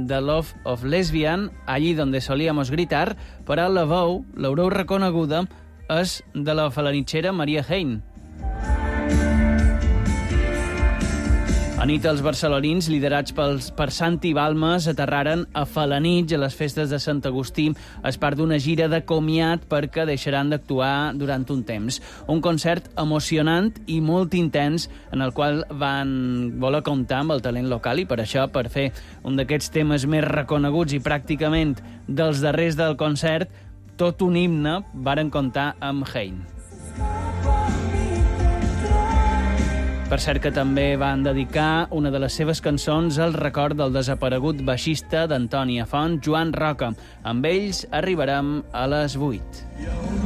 The Love of Lesbian, Allí donde solíamos gritar, però la veu, l'haureu reconeguda, és de la falanitxera Maria Hein. A nit, els barcelonins, liderats per Santi Balmes, aterraren a Falanitx a les festes de Sant Agustí as part d'una gira de comiat perquè deixaran d'actuar durant un temps. Un concert emocionant i molt intens en el qual van voler comptar amb el talent local i per això, per fer un d'aquests temes més reconeguts i pràcticament dels darrers del concert, tot un himne, varen comptar amb Hein. Per cert que també van dedicar una de les seves cançons al record del desaparegut baixista d'Antònia Font, Joan Roca. Amb ells arribarem a les 8.